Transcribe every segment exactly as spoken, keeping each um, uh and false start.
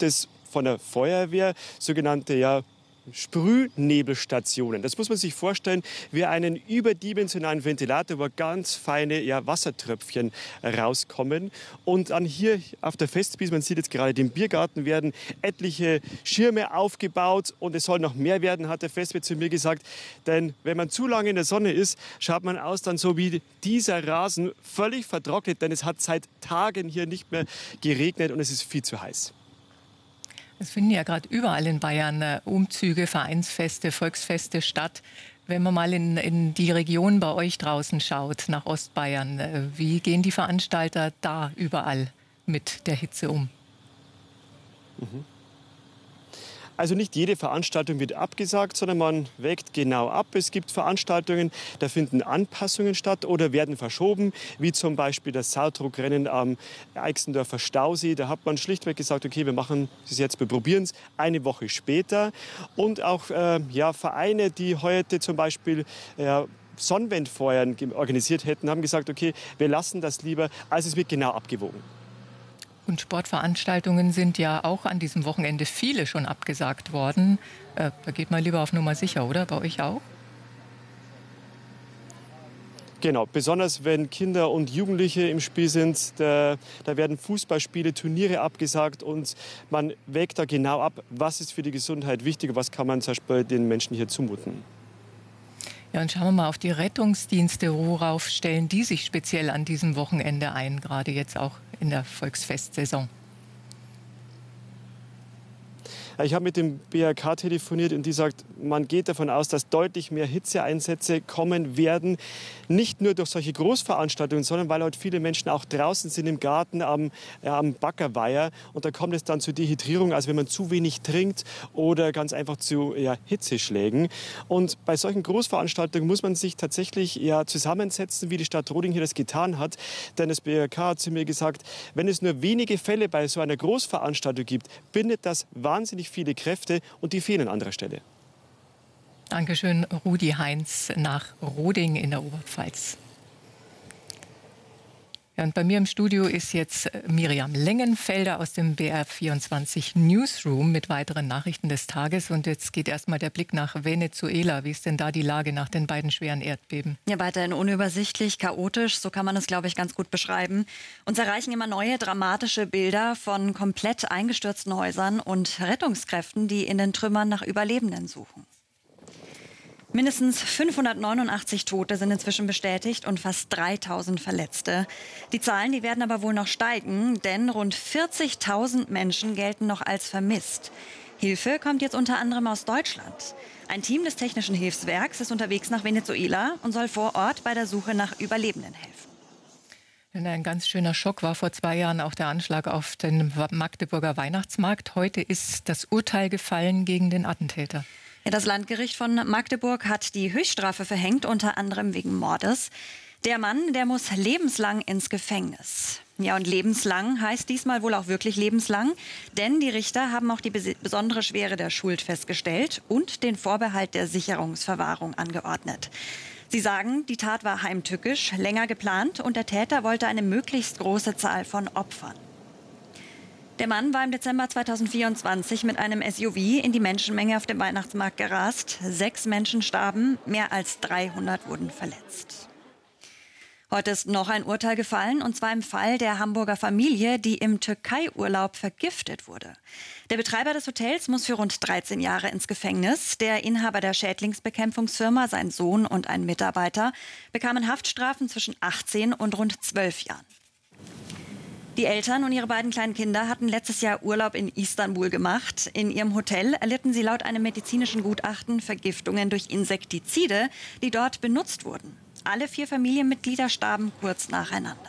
gibt es von der Feuerwehr sogenannte ja, Sprühnebelstationen. Das muss man sich vorstellen wie einen überdimensionalen Ventilator, wo ganz feine ja, Wassertröpfchen rauskommen. Und dann hier auf der Festwiese, man sieht jetzt gerade den Biergarten, werden etliche Schirme aufgebaut und es soll noch mehr werden, hat der Festwirt zu mir gesagt. Denn wenn man zu lange in der Sonne ist, schaut man aus dann so wie dieser Rasen völlig vertrocknet, denn es hat seit Tagen hier nicht mehr geregnet und es ist viel zu heiß. Es finden ja gerade überall in Bayern äh, Umzüge, Vereinsfeste, Volksfeste statt. Wenn man mal in, in die Region bei euch draußen schaut, nach Ostbayern, äh, wie gehen die Veranstalter da überall mit der Hitze um? Mhm. Also nicht jede Veranstaltung wird abgesagt, sondern man wägt genau ab. Es gibt Veranstaltungen, da finden Anpassungen statt oder werden verschoben, wie zum Beispiel das Saudruckrennen am Eichsendorfer Stausee. Da hat man schlichtweg gesagt, okay, wir machen es jetzt, wir probieren es eine Woche später. Und auch äh, ja, Vereine, die heute zum Beispiel äh, Sonnenwendfeuern organisiert hätten, haben gesagt, okay, wir lassen das lieber. Also es wird genau abgewogen. Und Sportveranstaltungen sind ja auch an diesem Wochenende viele schon abgesagt worden. Äh, da geht man lieber auf Nummer sicher, oder? Bei euch auch? Genau, besonders wenn Kinder und Jugendliche im Spiel sind, da, da werden Fußballspiele, Turniere abgesagt und man wägt da genau ab, was ist für die Gesundheit wichtig und was kann man zum Beispiel den Menschen hier zumuten. Ja, und schauen wir mal auf die Rettungsdienste, worauf stellen die sich speziell an diesem Wochenende ein, gerade jetzt auch in der Volksfestsaison? Ich habe mit dem B R K telefoniert und die sagt, man geht davon aus, dass deutlich mehr Hitzeeinsätze kommen werden. Nicht nur durch solche Großveranstaltungen, sondern weil heute viele Menschen auch draußen sind im Garten am, äh, am Baggerweiher. Und da kommt es dann zu Dehydrierung, also wenn man zu wenig trinkt oder ganz einfach zu ja, Hitzeschlägen. Und bei solchen Großveranstaltungen muss man sich tatsächlich ja, zusammensetzen, wie die Stadt Roding hier das getan hat. Denn das B R K hat zu mir gesagt, wenn es nur wenige Fälle bei so einer Großveranstaltung gibt, bindet das wahnsinnig viele Kräfte und die fehlen an anderer Stelle. Dankeschön, Rudi Heinz nach Roding in der Oberpfalz. Ja, und bei mir im Studio ist jetzt Miriam Lengenfelder aus dem B R vierundzwanzig Newsroom mit weiteren Nachrichten des Tages. Und jetzt geht erstmal der Blick nach Venezuela. Wie ist denn da die Lage nach den beiden schweren Erdbeben? Ja, weiterhin unübersichtlich, chaotisch, so kann man es, glaube ich, ganz gut beschreiben. Uns erreichen immer neue dramatische Bilder von komplett eingestürzten Häusern und Rettungskräften, die in den Trümmern nach Überlebenden suchen. Mindestens fünfhundertneunundachtzig Tote sind inzwischen bestätigt und fast dreitausend Verletzte. Die Zahlen, die werden aber wohl noch steigen, denn rund vierzigtausend Menschen gelten noch als vermisst. Hilfe kommt jetzt unter anderem aus Deutschland. Ein Team des Technischen Hilfswerks ist unterwegs nach Venezuela und soll vor Ort bei der Suche nach Überlebenden helfen. Ein ganz schöner Schock war vor zwei Jahren auch der Anschlag auf den Magdeburger Weihnachtsmarkt. Heute ist das Urteil gefallen gegen den Attentäter. Ja, das Landgericht von Magdeburg hat die Höchststrafe verhängt, unter anderem wegen Mordes. Der Mann, der muss lebenslang ins Gefängnis. Ja, und lebenslang heißt diesmal wohl auch wirklich lebenslang, denn die Richter haben auch die besondere Schwere der Schuld festgestellt und den Vorbehalt der Sicherungsverwahrung angeordnet. Sie sagen, die Tat war heimtückisch, länger geplant und der Täter wollte eine möglichst große Zahl von Opfern. Der Mann war im Dezember zweitausendvierundzwanzig mit einem S U V in die Menschenmenge auf dem Weihnachtsmarkt gerast. Sechs Menschen starben, mehr als dreihundert wurden verletzt. Heute ist noch ein Urteil gefallen, und zwar im Fall der Hamburger Familie, die im Türkei-Urlaub vergiftet wurde. Der Betreiber des Hotels muss für rund dreizehn Jahre ins Gefängnis. Der Inhaber der Schädlingsbekämpfungsfirma, sein Sohn und ein Mitarbeiter bekamen Haftstrafen zwischen achtzehn und rund zwölf Jahren. Die Eltern und ihre beiden kleinen Kinder hatten letztes Jahr Urlaub in Istanbul gemacht. In ihrem Hotel erlitten sie laut einem medizinischen Gutachten Vergiftungen durch Insektizide, die dort benutzt wurden. Alle vier Familienmitglieder starben kurz nacheinander.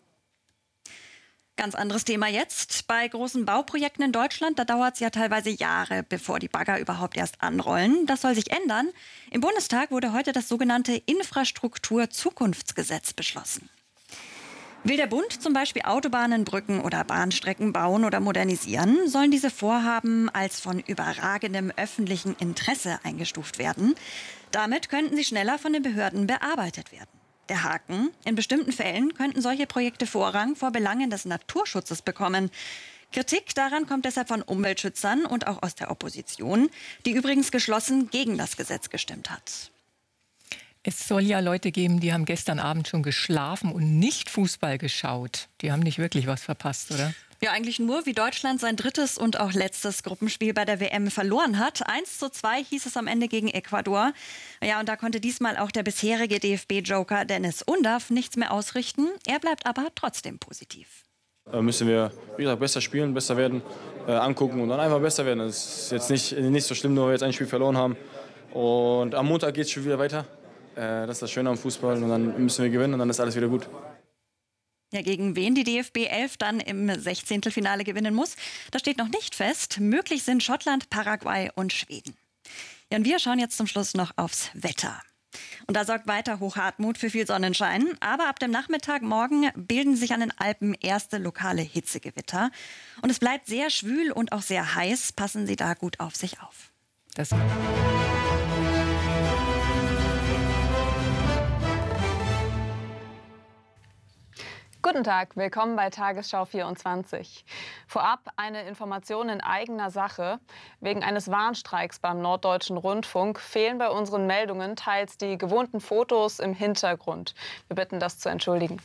Ganz anderes Thema jetzt. Bei großen Bauprojekten in Deutschland, da dauert es ja teilweise Jahre, bevor die Bagger überhaupt erst anrollen. Das soll sich ändern. Im Bundestag wurde heute das sogenannte Infrastruktur-Zukunftsgesetz beschlossen. Will der Bund zum Beispiel Autobahnen, Brücken oder Bahnstrecken bauen oder modernisieren, sollen diese Vorhaben als von überragendem öffentlichen Interesse eingestuft werden. Damit könnten sie schneller von den Behörden bearbeitet werden. Der Haken: In bestimmten Fällen könnten solche Projekte Vorrang vor Belangen des Naturschutzes bekommen. Kritik daran kommt deshalb von Umweltschützern und auch aus der Opposition, die übrigens geschlossen gegen das Gesetz gestimmt hat. Es soll ja Leute geben, die haben gestern Abend schon geschlafen und nicht Fußball geschaut. Die haben nicht wirklich was verpasst, oder? Ja, eigentlich nur, wie Deutschland sein drittes und auch letztes Gruppenspiel bei der W M verloren hat. eins zu zwei hieß es am Ende gegen Ecuador. Ja, und da konnte diesmal auch der bisherige D F B-Joker Dennis Undaff nichts mehr ausrichten. Er bleibt aber trotzdem positiv. Da müssen wir, wie gesagt, besser spielen, besser werden, äh, angucken und dann einfach besser werden. Das ist jetzt nicht, nicht so schlimm, nur weil wir jetzt ein Spiel verloren haben. Und am Montag geht es schon wieder weiter. Das ist das Schöne am Fußball und dann müssen wir gewinnen und dann ist alles wieder gut. Ja, gegen wen die D F B elf dann im Sechzehntelfinale gewinnen muss, das steht noch nicht fest. Möglich sind Schottland, Paraguay und Schweden. Ja, und wir schauen jetzt zum Schluss noch aufs Wetter. Und da sorgt weiter Hochhartmut für viel Sonnenschein. Aber ab dem Nachmittag morgen bilden sich an den Alpen erste lokale Hitzegewitter. Und es bleibt sehr schwül und auch sehr heiß. Passen Sie da gut auf sich auf. Das Guten Tag, willkommen bei Tagesschau vierundzwanzig. Vorab eine Information in eigener Sache. Wegen eines Warnstreiks beim Norddeutschen Rundfunk fehlen bei unseren Meldungen teils die gewohnten Fotos im Hintergrund. Wir bitten, das zu entschuldigen.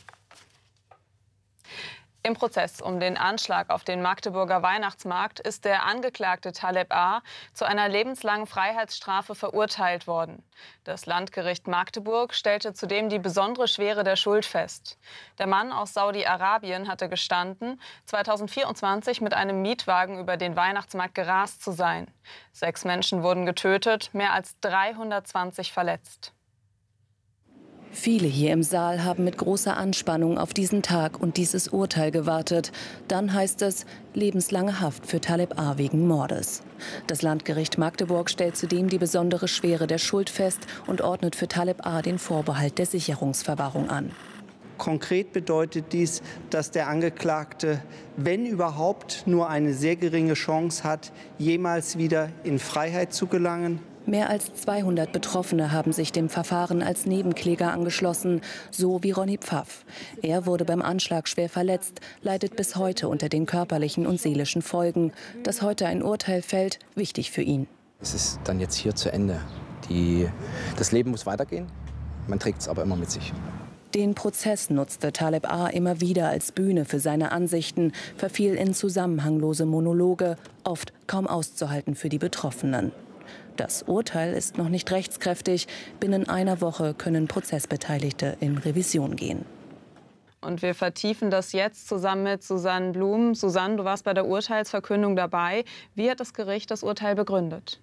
Im Prozess um den Anschlag auf den Magdeburger Weihnachtsmarkt ist der Angeklagte Taleb A. zu einer lebenslangen Freiheitsstrafe verurteilt worden. Das Landgericht Magdeburg stellte zudem die besondere Schwere der Schuld fest. Der Mann aus Saudi-Arabien hatte gestanden, zweitausendvierundzwanzig mit einem Mietwagen über den Weihnachtsmarkt gerast zu sein. Sechs Menschen wurden getötet, mehr als dreihundertzwanzig verletzt. Viele hier im Saal haben mit großer Anspannung auf diesen Tag und dieses Urteil gewartet. Dann heißt es lebenslange Haft für Taleb A. wegen Mordes. Das Landgericht Magdeburg stellt zudem die besondere Schwere der Schuld fest und ordnet für Taleb A. den Vorbehalt der Sicherungsverwahrung an. Konkret bedeutet dies, dass der Angeklagte, wenn überhaupt, nur eine sehr geringe Chance hat, jemals wieder in Freiheit zu gelangen. Mehr als zweihundert Betroffene haben sich dem Verfahren als Nebenkläger angeschlossen, so wie Ronny Pfaff. Er wurde beim Anschlag schwer verletzt, leidet bis heute unter den körperlichen und seelischen Folgen. Dass heute ein Urteil fällt, wichtig für ihn. Es ist dann jetzt hier zu Ende. Die, das Leben muss weitergehen, man trägt es aber immer mit sich. Den Prozess nutzte Taleb A. immer wieder als Bühne für seine Ansichten, verfiel in zusammenhanglose Monologe, oft kaum auszuhalten für die Betroffenen. Das Urteil ist noch nicht rechtskräftig. Binnen einer Woche können Prozessbeteiligte in Revision gehen. Und wir vertiefen das jetzt zusammen mit Susanne Blum. Susanne, du warst bei der Urteilsverkündung dabei. Wie hat das Gericht das Urteil begründet?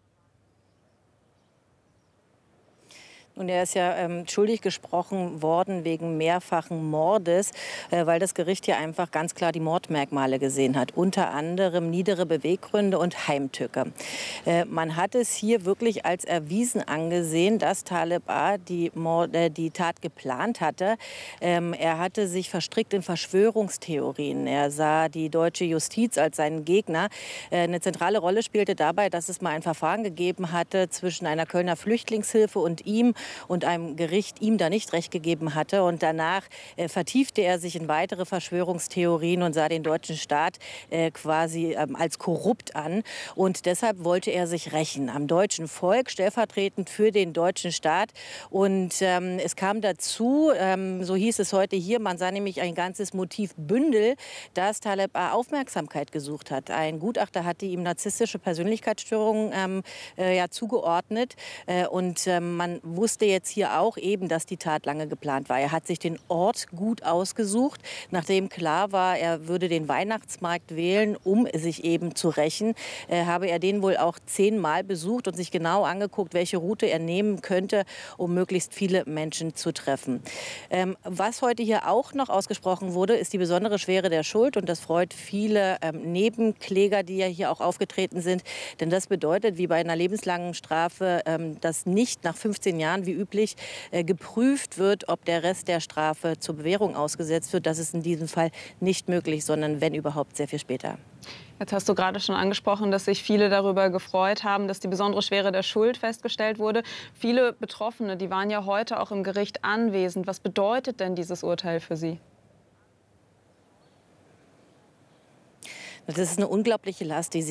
Und er ist ja ähm, schuldig gesprochen worden wegen mehrfachen Mordes, äh, weil das Gericht ja einfach ganz klar die Mordmerkmale gesehen hat. Unter anderem niedere Beweggründe und Heimtücke. Äh, man hat es hier wirklich als erwiesen angesehen, dass Taleb A. die, Mord, äh, die Tat geplant hatte. Ähm, er hatte sich verstrickt in Verschwörungstheorien. Er sah die deutsche Justiz als seinen Gegner. Äh, eine zentrale Rolle spielte dabei, dass es mal ein Verfahren gegeben hatte zwischen einer Kölner Flüchtlingshilfe und ihm, und einem Gericht ihm da nicht recht gegeben hatte. Und danach äh, vertiefte er sich in weitere Verschwörungstheorien und sah den deutschen Staat äh, quasi ähm, als korrupt an. Und deshalb wollte er sich rächen am deutschen Volk, stellvertretend für den deutschen Staat. Und ähm, es kam dazu, ähm, so hieß es heute hier, man sah nämlich ein ganzes Motivbündel, das Taleb A. Aufmerksamkeit gesucht hat. Ein Gutachter hatte ihm narzisstische Persönlichkeitsstörungen ähm, äh, ja, zugeordnet. Äh, und ähm, man wusste jetzt hier auch eben, dass die Tat lange geplant war. Er hat sich den Ort gut ausgesucht, nachdem klar war, er würde den Weihnachtsmarkt wählen, um sich eben zu rächen, äh, habe er den wohl auch zehnmal besucht und sich genau angeguckt, welche Route er nehmen könnte, um möglichst viele Menschen zu treffen. Ähm, was heute hier auch noch ausgesprochen wurde, ist die besondere Schwere der Schuld, und das freut viele ähm, Nebenkläger, die ja hier auch aufgetreten sind, denn das bedeutet, wie bei einer lebenslangen Strafe, ähm, dass nicht nach fünfzehn Jahren wie üblich äh, geprüft wird, ob der Rest der Strafe zur Bewährung ausgesetzt wird. Das ist in diesem Fall nicht möglich, sondern wenn überhaupt sehr viel später. Jetzt hast du gerade schon angesprochen, dass sich viele darüber gefreut haben, dass die besondere Schwere der Schuld festgestellt wurde. Viele Betroffene, die waren ja heute auch im Gericht anwesend. Was bedeutet denn dieses Urteil für sie? Das ist eine unglaubliche Last, die Sie